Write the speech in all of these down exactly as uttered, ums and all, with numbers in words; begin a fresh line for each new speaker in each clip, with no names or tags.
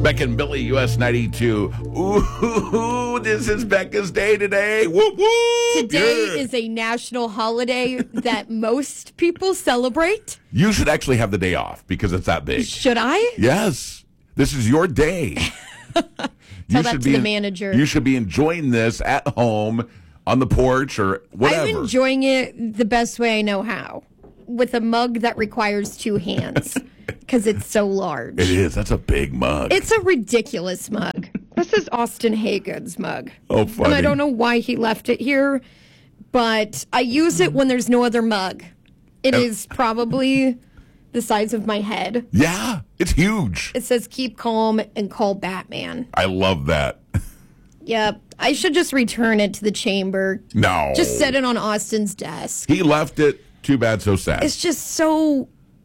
Becca and Billy, U S ninety-two. Ooh, this is Becca's day today. Whoop, whoop.
Today
Yeah.
is a national holiday that most people celebrate.
You should actually have the day off because it's that big.
Should I?
Yes. This is your day.
Tell
you
that
should
to
be
the manager.
You should be enjoying this at home, on the porch, or whatever.
I'm enjoying it the best way I know how, with a mug that requires two hands because it's so large.
It is. That's a big mug.
It's a ridiculous mug. This is Austin Hagen's mug.
Oh, funny.
And I don't know why he left it here, but I use it when there's no other mug. It is probably the size of my head.
Yeah, it's huge.
It says keep calm and call Batman.
I love that.
Yep. I should just return it to the chamber.
No.
Just set it on Austin's desk.
He left it. Too bad, so sad.
It's just so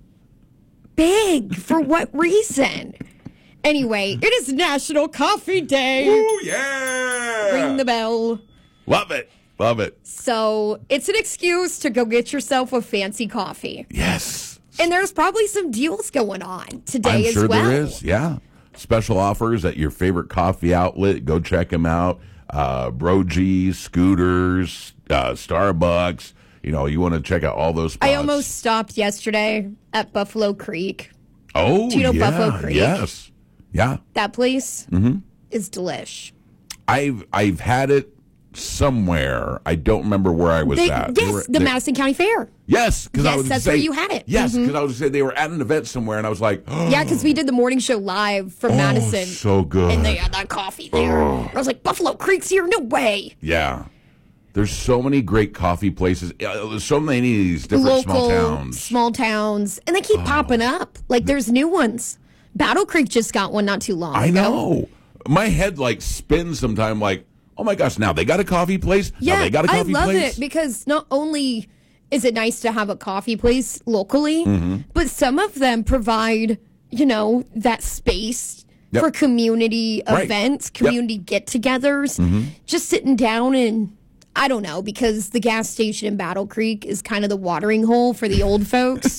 big. For what reason? Anyway, it is National Coffee Day.
Ooh, yeah.
Ring the bell.
Love it. Love it.
So it's an excuse to go get yourself a fancy coffee.
Yes.
And there's probably some deals going on today
I'm
as
sure
well.
there is. Yeah. Special offers at your favorite coffee outlet. Go check them out. Uh, Brogy, Scooters, uh, Starbucks. You know, you want to check out all those spots.
I almost stopped yesterday at Buffalo Creek.
Oh,
Do you know
yeah,
Buffalo Creek?
Yes. Yeah.
That place mm-hmm. is delish.
I've I've had it somewhere. I don't remember where I was
They,
at.
yes,
They were-
the
they-
Madison County Fair.
Yes, because
Yes,
I was
that's
say,
where you had it.
Yes, because
Mhm.
I was saying they were at an event somewhere, and I was like, oh,
Yeah, because we did the morning show live from
oh,
Madison.
so good.
And they had that coffee there.
Oh.
I was like, Buffalo Creek's here? No way.
Yeah. There's so many great coffee places. Uh, There's so many of these different
Local,
small towns.
small towns. And they keep popping up. Like, there's new ones. Battle Creek just got one not too long
I
ago.
know. My head like spins sometime like, oh my gosh, now they got a coffee place? Now
Yeah,
they got a
I
coffee
love
place?
it because not only is it nice to have a coffee place locally,
Mm-hmm.
but some of them provide, you know, that space
Yep.
for community
Right.
events,
Yep.
community get-togethers,
Mm-hmm.
just sitting down and, I don't know, because the gas station in Battle Creek is kind of the watering hole for the old folks.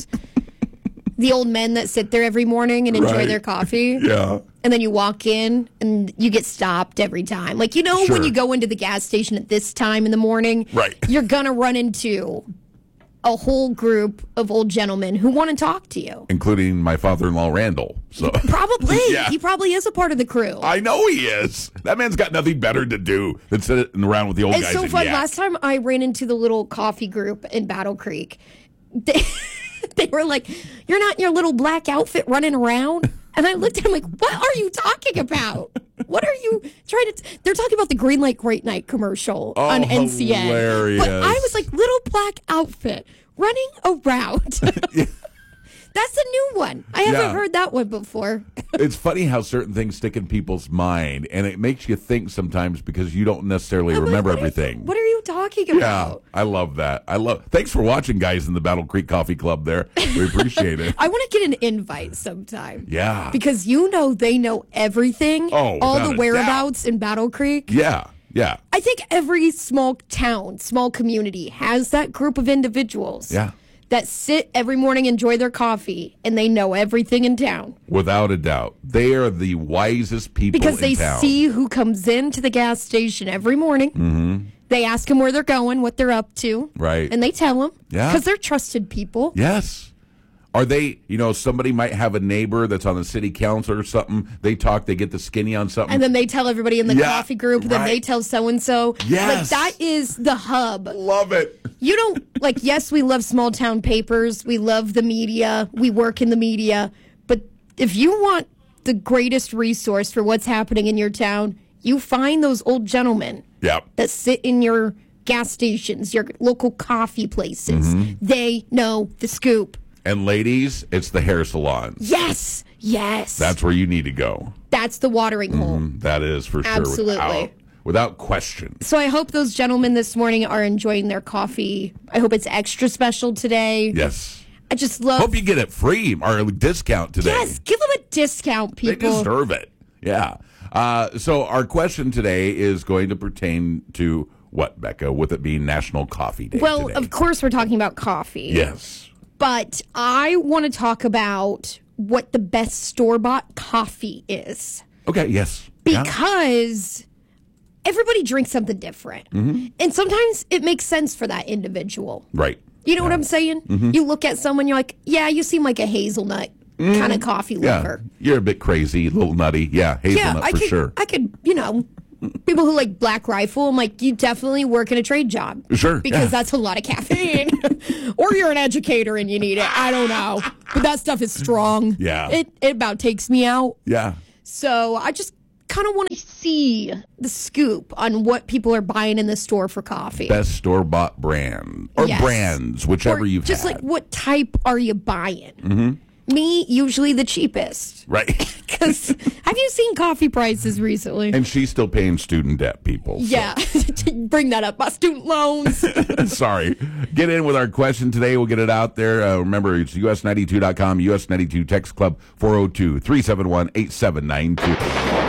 The old men that sit there every morning and enjoy
Right.
their coffee.
Yeah.
And then you walk in and you get stopped every time. Like, you know,
Sure.
when you go into the gas station at this time in the morning,
Right.
you're going to run into a whole group of old gentlemen who want to talk to you.
Including my father-in-law, Randall. So
Probably.
Yeah.
He probably is a part of the crew.
I know he is. That man's got nothing better to do than sitting around with the old
It's
guys
so
and
fun.
yak.
Last time I ran into the little coffee group in Battle Creek, they, they were like, "You're not in your little black outfit running around." And I looked at him like, "What are you talking about? What are you trying to?" T-? They're talking about the Green Light Great Night commercial
Oh,
on N C N.
hilarious.
But I was like, "Little black outfit running around." That's a new one. I haven't
Yeah.
heard that one before.
It's funny how certain things stick in people's mind, and it makes you think sometimes because you don't necessarily
I'm like,
remember
what are-
everything.
what are you talking
yeah,
about?
I love that. I love. Thanks for watching, guys, in the Battle Creek Coffee Club. There, we appreciate it.
I want to get an invite sometime.
Yeah.
Because you know they know everything.
Oh,
all
without
the
a
whereabouts in Battle Creek.
Yeah, yeah,
I think every small town, small community has that group of individuals.
yeah.
That sit every morning, enjoy their coffee, and they know everything in town.
Without a doubt, they are the wisest people
Because
in
they
town.
see who comes into the gas station every morning. Mm-hmm. They ask them where they're going, what they're up to.
Right.
And they tell them.
Yeah.
Because they're trusted people.
Yes. Are they, you know, somebody might have a neighbor that's on the city council or something. They talk, they get the skinny on something.
And then they tell everybody in the
Yeah,
coffee group. Then they
right.
tell so-and-so.
Yes.
Like, that is the hub.
Love it.
You don't, like, yes, we love small town papers. We love the media. We work in the media. But if you want the greatest resource for what's happening in your town, you find those old gentlemen
Yep.
that sit in your gas stations, your local coffee places.
Mm-hmm.
They know the scoop.
And ladies, it's the hair salons.
Yes. Yes.
That's where you need to go.
That's the watering hole.
That is for sure.
Absolutely.
Without, without question.
So I hope those gentlemen this morning are enjoying their coffee. I hope it's extra special today.
Yes.
I just love.
Hope you get it free or a discount today.
Yes, give them a discount,
They
people.
deserve it. Yeah. Uh, so our question today is going to pertain to what, Becca, with it being National Coffee Day
Well,
today?
of course, we're talking about coffee.
Yes.
But I want to talk about what the best store-bought coffee is.
Okay, yes.
Because yeah. everybody drinks something different. Mm-hmm. And sometimes it makes sense for that individual.
Right.
You know
yeah.
what I'm saying?
Mm-hmm.
You look at someone, you're like, yeah, you seem like a hazelnut mm-hmm. kind of coffee lover.
Yeah. You're a bit crazy, a little nutty. Yeah, hazelnut
yeah, I
for
could,
sure.
I could, you know, people who like Black Rifle, I'm like, you definitely work in a trade job.
Sure.
Because
yeah.
that's a lot of caffeine. Or you're an educator and you need it. I don't know. But that stuff is strong.
Yeah.
It, it about takes me out.
Yeah.
So I just kind of want to see the scoop on what people are buying in the store for coffee.
Best store-bought brand. Or
yes.
brands, whichever
or
you've
just
had.
Just like what type are you buying?
Mm-hmm.
Me, usually the cheapest.
Right.
Because have you seen coffee prices recently?
And she's still paying student debt, people. So.
Yeah. Bring that up. My student loans.
Sorry. Get in with our question today. We'll get it out there. Uh, remember, it's U S ninety-two dot com, U S ninety-two Text Club, four oh two, three seven one, eight seven nine two.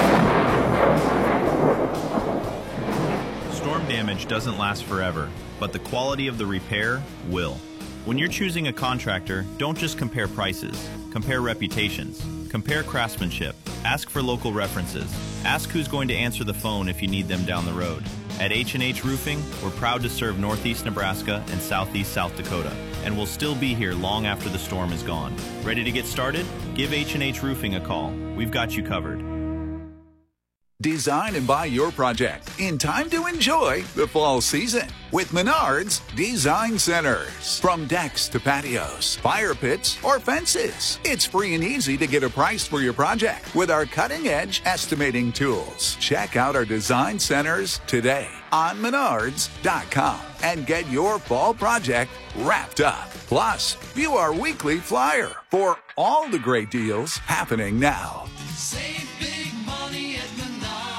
Storm damage doesn't last forever, but the quality of the repair will. When you're choosing a contractor, don't just compare prices. Compare reputations. Compare craftsmanship. Ask for local references. Ask who's going to answer the phone if you need them down the road. At H and H Roofing, we're proud to serve Northeast Nebraska and Southeast South Dakota, and we'll still be here long after the storm is gone. Ready to get started? Give H and H Roofing a call. We've got you covered.
Design and buy your project in time to enjoy the fall season with Menards Design Centers. From decks to patios, fire pits, or fences, it's free and easy to get a price for your project with our cutting-edge estimating tools. Check out our design centers today on menards dot com and get your fall project wrapped up. Plus, view our weekly flyer for all the great deals happening now.
Save big money at Menards.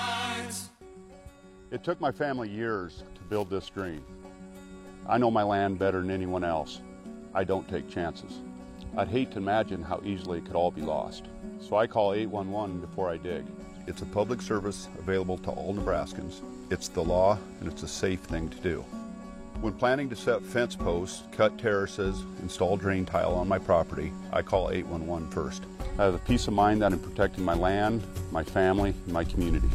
It took my family years to build this dream. I know my land better than anyone else. I don't take chances. I'd hate to imagine how easily it could all be lost. So I call eight one one before I dig. It's a public service available to all Nebraskans. It's the law, and it's a safe thing to do. When planning to set fence posts, cut terraces, install drain tile on my property, I call eight one one first. I have the peace of mind that I'm protecting my land, my family, and my community.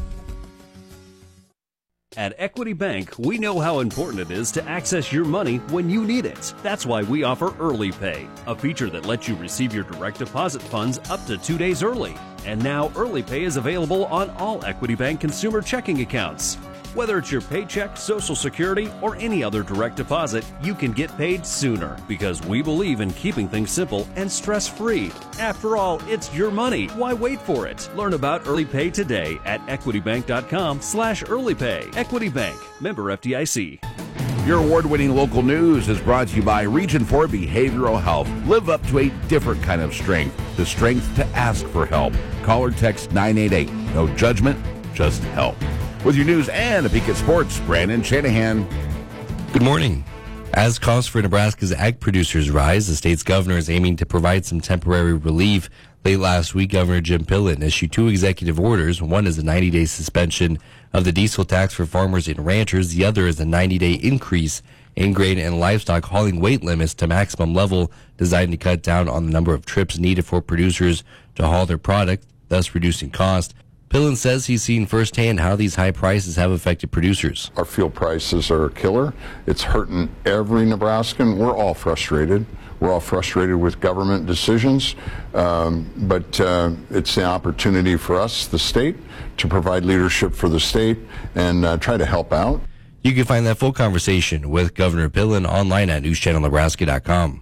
At Equity Bank, we know how important it is to access your money when you need it. That's why we offer Early Pay, a feature that lets you receive your direct deposit funds up to two days early. And now Early Pay is available on all Equity Bank consumer checking accounts. Whether it's your paycheck, Social Security, or any other direct deposit, you can get paid sooner because we believe in keeping things simple and stress-free. After all, it's your money. Why wait for it? Learn about Early Pay today at equitybank.com slash earlypay. Equity Bank. Member F D I C.
Your award-winning local news is brought to you by Region four Behavioral Health. Live up to a different kind of strength, the strength to ask for help. Call or text nine eight eight. No judgment, just help. With your news and a peek at sports, Brandon Shanahan.
Good morning. As costs for Nebraska's ag producers rise, the state's governor is aiming to provide some temporary relief. Late last week, Governor Jim Pillen issued two executive orders. One is a ninety-day suspension of the diesel tax for farmers and ranchers. The other is a ninety-day increase in grain and livestock hauling weight limits to maximum level, designed to cut down on the number of trips needed for producers to haul their product, thus reducing cost. Pillen says he's seen firsthand how these high prices have affected producers.
Our fuel prices are a killer. It's hurting every Nebraskan. We're all frustrated. We're all frustrated with government decisions, um, but uh, it's the opportunity for us, the state, to provide leadership for the state and uh, try to help out.
You can find that full conversation with Governor Pillen online at news channel nebraska dot com.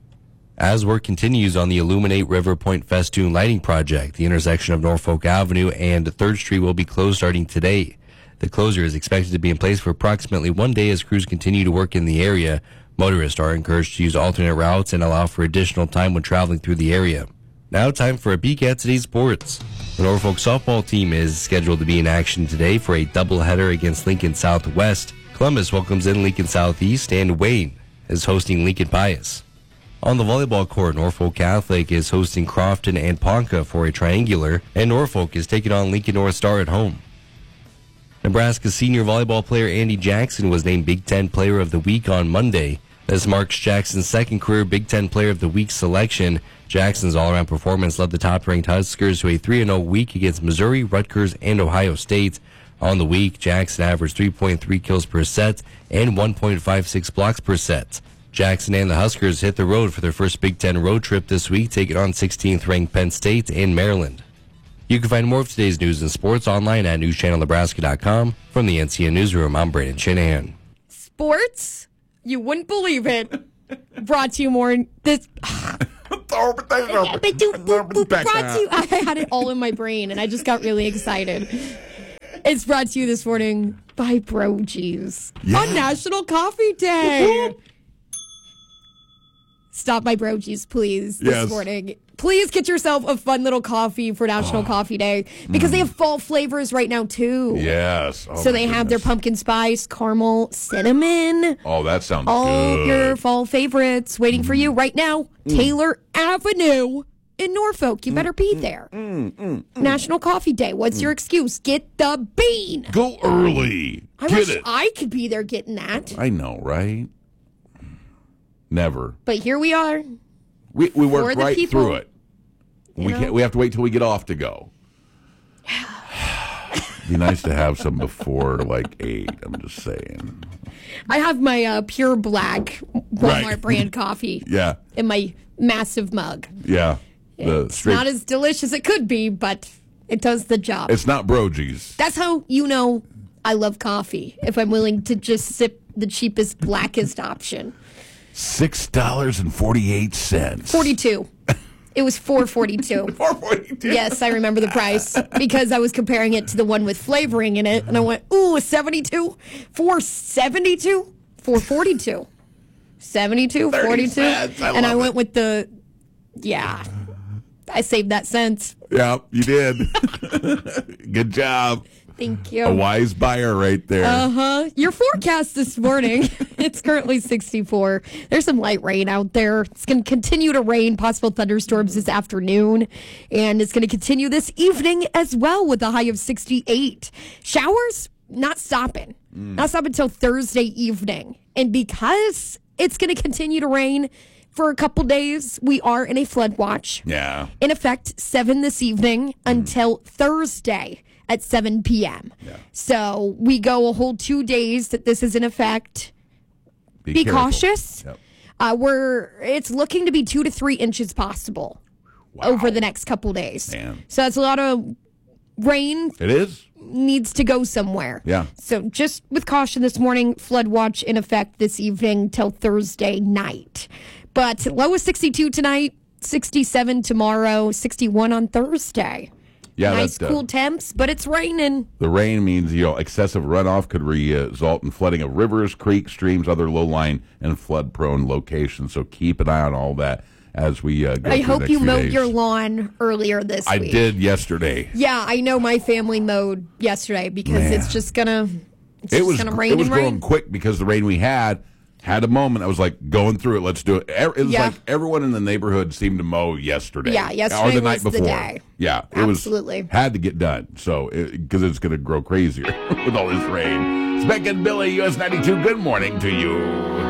As work continues on the Illuminate River Point Festoon Lighting Project, the intersection of Norfolk Avenue and third Street will be closed starting today. The closure is expected to be in place for approximately one day as crews continue to work in the area. Motorists are encouraged to use alternate routes and allow for additional time when traveling through the area. Now time for a peek at today's sports. The Norfolk softball team is scheduled to be in action today for a doubleheader against Lincoln Southwest. Columbus welcomes in Lincoln Southeast, and Wayne is hosting Lincoln Pius. On the volleyball court, Norfolk Catholic is hosting Crofton and Ponca for a triangular, and Norfolk is taking on Lincoln North Star at home. Nebraska's senior volleyball player Andy Jackson was named Big Ten Player of the Week on Monday. This marks Jackson's second career Big Ten Player of the Week selection. Jackson's all-around performance led the top-ranked Huskers to a three and oh week against Missouri, Rutgers, and Ohio State. On the week, Jackson averaged three point three kills per set and one point five six blocks per set. Jackson and the Huskers hit the road for their first Big Ten road trip this week, taking on sixteenth-ranked Penn State and Maryland. You can find more of today's news and sports online at news channel nebraska dot com. From the N C N Newsroom, I'm Brandon Shanahan.
Sports? You wouldn't believe it. Brought to you more this. Brought to you. I had it all in my brain, and I just got really excited. It's brought to you this morning by Brogies yeah. on National Coffee Day. Stop by Brogies, please, this
yes.
morning. Please get yourself a fun little coffee for National oh. Coffee Day because mm. they have fall flavors right now, too.
Yes. Oh,
so they
goodness.
have their pumpkin spice, caramel, cinnamon.
Oh, that sounds
all
good.
All your fall favorites waiting mm. for you right now. Mm. Taylor Avenue in Norfolk. You better be there.
Mm, mm, mm,
National Coffee Day. What's mm. your excuse? Get the bean.
Go early.
I
Get
wish
it.
I could be there getting that.
I know, right? Never.
But here we are.
We we worked right
people.
through it. We can't, we have to wait till we get off to go. Be nice to have some before like eight. I'm just saying.
I have my uh, pure black Walmart
right.
brand coffee.
Yeah.
In my massive mug.
Yeah. The
it's
straight...
not as delicious as it could be, but it does the job.
It's not Brogies.
That's how you know I love coffee. If I'm willing to just sip the cheapest, blackest option.
Six dollars and forty-eight cents.
Forty-two. It was four forty-two.
four forty-two.
Yes, I remember the price because I was comparing it to the one with flavoring in it, and I went, "Ooh, seventy-two, four seventy-two, four forty-two, seventy-two, forty-two," and I went with the, yeah, I saved that cent.
Yeah, you did. Good job.
Thank you.
A wise buyer right there.
Uh-huh. Your forecast this morning, it's currently sixty-four. There's some light rain out there. It's going to continue to rain, possible thunderstorms this afternoon, and it's going to continue this evening as well with a high of sixty-eight. Showers, not stopping. Mm. Not stopping until Thursday evening. And because it's going to continue to rain for a couple days, we are in a flood watch.
Yeah.
In effect, seven this evening mm. until Thursday at seven p.m.
Yeah.
So we go a whole two days that this is in effect.
Be,
be cautious.
Yep.
Uh, we're it's looking to be two to three inches possible
wow.
over the next couple days.
Man.
So that's a lot of rain.
It is.
Needs to go somewhere.
Yeah.
So just with caution this morning, flood watch in effect this evening till Thursday night. But low is sixty-two tonight, sixty-seven tomorrow, sixty-one on Thursday.
Yeah,
nice,
that, uh,
cool temps, but it's raining.
The rain means, you know, excessive runoff could result in flooding of rivers, creeks, streams, other low-lying and flood-prone locations. So keep an eye on all that as we uh, go
I
through
hope
the next
you
few
mowed
days.
your lawn earlier this
I
week.
I did yesterday.
Yeah, I know my family mowed yesterday because
Man.
it's just gonna it's
it
just
was
gonna rain
it was
and
going
rain.
quick because the rain we had had a moment. I was like going through it. Let's do it. It was
Yeah.
like everyone in the neighborhood seemed to mow yesterday.
Yeah, yesterday
or the
was
night
the
before.
day.
Yeah, it
Absolutely.
was had to get done. So because it, it's going to grow crazier with all this rain. Speck and Billy, U S ninety-two. Good morning to you.